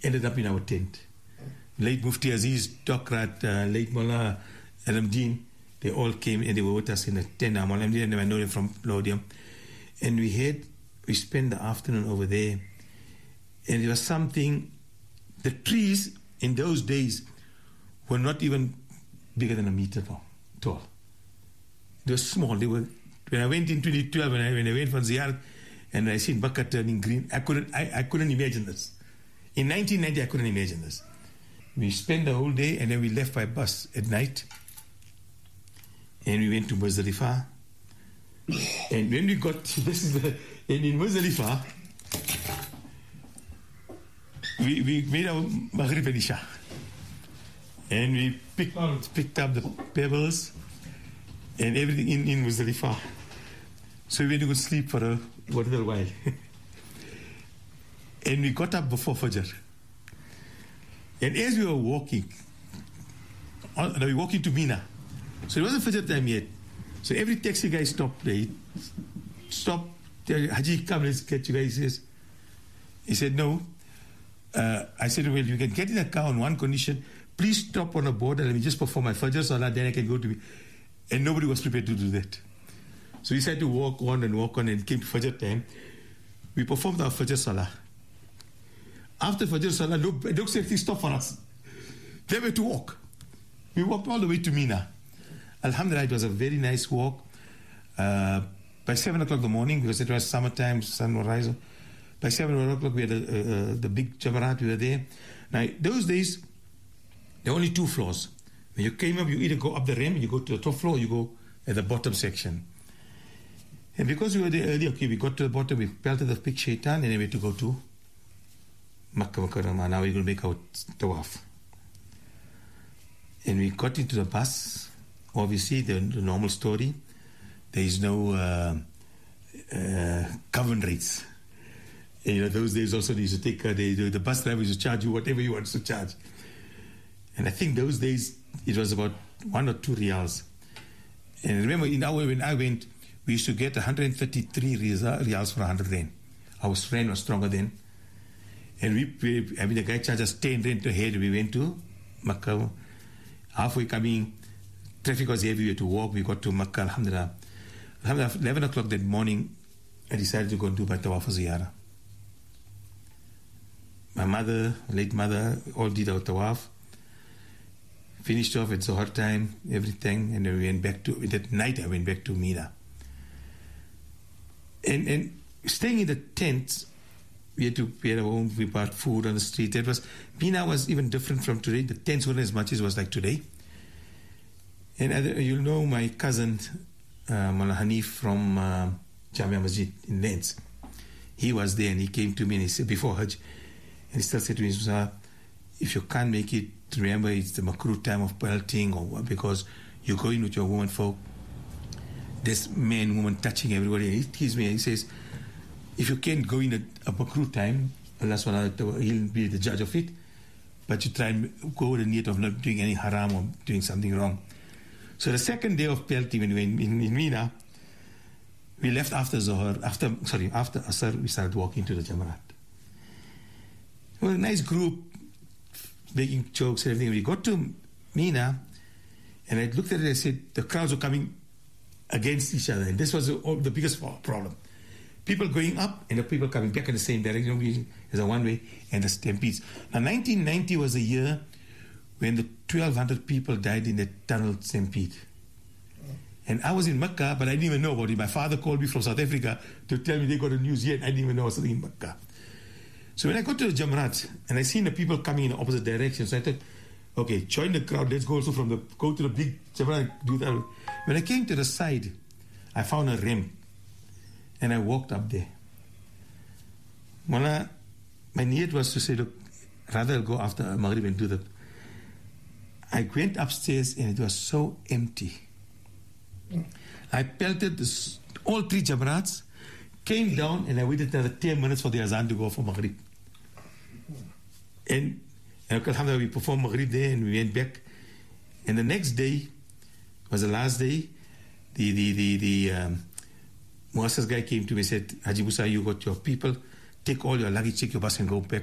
ended up in our tent. Late Mufti Aziz, Tokrat, late Mullah Alamdeen, they all came and they were with us in the tent. Mullah Alamdeen and I know them from Lodium. And we spent the afternoon over there. And it was something, the trees in those days were not even bigger than a meter tall. They were small. They were. When I went in 2012, when I went for Ziyarat, and I seen Bakka turning green, I couldn't imagine this. In 1990, I couldn't imagine this. We spent the whole day, and then we left by bus at night, and we went to Muzdalifah. And when we got and in Muzdalifah, we made our Maghrib and Isha, and we picked up the pebbles and everything in Muzdalifah. So we went to go sleep for a little while. And we got up before Fajr. And as we were walking to Mina. So it wasn't Fajr time yet. So every taxi guy stopped there. Stop. Haji, come, let's get you guys. He said, no. I said, well, you can get in a car on one condition. Please stop on a border. Let me just perform my Fajr Salah, then I can go to me. And nobody was prepared to do that. So we decided to walk on, and it came to Fajr time. We performed our Fajr Salah. After Fajr Salah, dog safety stopped for us. They were to walk. We walked all the way to Mina. Alhamdulillah, it was a very nice walk. By 7 o'clock in the morning, because it was summertime, sun was rising. By 7 o'clock, we had the big Jamarat, we were there. Now, those days, there were only 2 floors. When you came up, you either go up the ramp, you go to the top floor, or you go at the bottom section. And because we were there early, we got to the bottom, we pelted the big shaitan, and then we had to go to Makkah Mukarramah. Now we're going to make our tawaf. And we got into the bus. Obviously, the normal story. There is no government rates. And, those days also they used to take the bus driver used to charge you whatever you want to charge. And I think those days it was about 1 or 2 riyals. And remember, when I went, we used to get 133 riyals for 100 rand. Our rand was stronger then. And the guy charged us 10 rand ahead. We went to Makkah. Halfway coming, traffic was heavy. We had to walk. We got to Makkah, alhamdulillah. 11 o'clock that morning, I decided to go and do my tawaf ziyarah. My mother, late mother, all did our tawaf. Finished off at Zohar time, everything, and then we went back that night I went back to Mina. And staying in the tent, we had our own, we bought food on the street. Mina was even different from today. The tents weren't as much as it was like today. And you'll know my cousin, Mullah Hanif from Jamia Masjid in Lens. He was there and he came to me and he said, before Hajj, and he still said to me, if you can't make it, remember it's the makruh time of pelting, or because you go in with your woman folk, there's man, woman touching everybody. And he teases me and he says, if you can't go in a makruh time, Allah SWT, He'll be the judge of it, but you try and go with the need of not doing any haram or doing something wrong. So the second day of pelting, when we were in Mina, we left after Zohar, after Asr, we started walking to the Jamarat. It was a nice group, making jokes and everything. We got to Mina, and I looked at it and I said, the crowds were coming against each other. And this was the biggest problem. People going up and the people coming back in the same direction. There's a one-way and the stampedes. Now, 1990 was the year when the 1,200 people died in the tunnel stampede. And I was in Mecca, but I didn't even know about it. My father called me from South Africa to tell me they got the news yet. I didn't even know I was in Mecca. So when I got to the Jamarat, and I seen the people coming in the opposite direction, so I thought, okay, join the crowd, let's go also go to the big Jamarat, do that. When I came to the side, I found a ramp, and I walked up there. My need was to say, look, rather I'll go after Maghrib and do that. I went upstairs, and it was so empty. I pelted all 3 Jamarats, came down, and I waited another 10 minutes for the Azan to go for Maghrib. And alhamdulillah, we performed Maghrib there, and we went back. And the next day was the last day. The Muassas guy came to me and said, Haji Musa, you got your people, take all your luggage, take your bus and go back